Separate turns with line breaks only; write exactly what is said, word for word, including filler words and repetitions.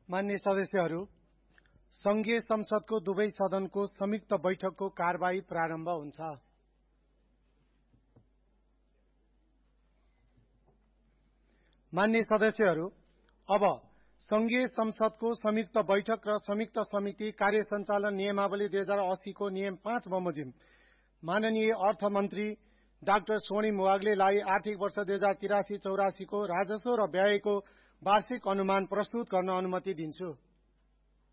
मान्य सदस्यहरू, संघीय संसदको दुवै सदनको संयुक्त बैठकको कारबाही प्रारम्भ हुन्छ। मान्य सदस्यहरू, अब संघीय संसदको संयुक्त बैठक र संयुक्त समिति कार्य सञ्चालन नियमावली दुई हजार अस्सी को नियम पाँच बमोजिम माननीय अर्थमन्त्री डाक्टर स्वर्णिम वाग्लेलाई आर्थिक वर्ष दुई हजार तिरासी चौरासी को राजस्व र व्ययको वार्षिक अनुमान प्रस्तुत गर्न अनुमति दिन्छु।